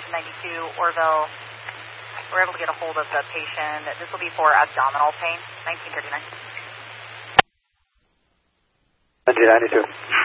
1992, Orville. We're able to get a hold of the patient. This will be for abdominal pain, 1939. 1992.